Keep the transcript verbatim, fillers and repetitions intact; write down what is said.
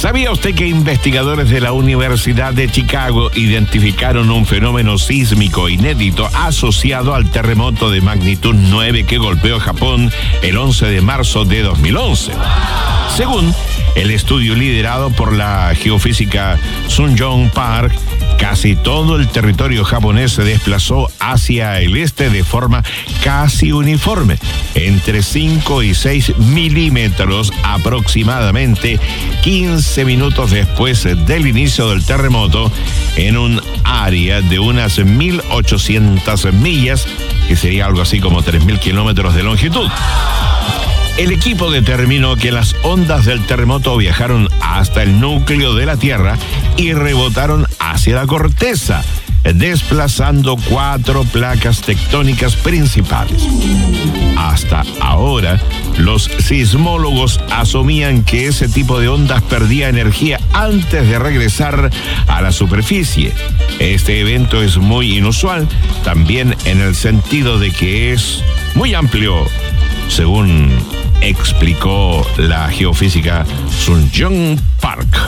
¿Sabía usted que investigadores de la Universidad de Chicago identificaron un fenómeno sísmico inédito asociado al terremoto de magnitud nueve que golpeó Japón el once de marzo de dos mil once? Según el estudio liderado por la geofísica Sunjong Park, casi todo el territorio japonés se desplazó hacia el este de forma casi uniforme, entre cinco y seis milímetros aproximadamente quince minutos después del inicio del terremoto, en un área de unas mil ochocientas millas, que sería algo así como tres mil kilómetros de longitud. El equipo determinó que las ondas del terremoto viajaron hasta el núcleo de la Tierra y rebotaron hacia la corteza, desplazando cuatro placas tectónicas principales. Hasta ahora, los sismólogos asumían que ese tipo de ondas perdía energía antes de regresar a la superficie. Este evento es muy inusual, también en el sentido de que es muy amplio, según explicó la geofísica Sunjong Park.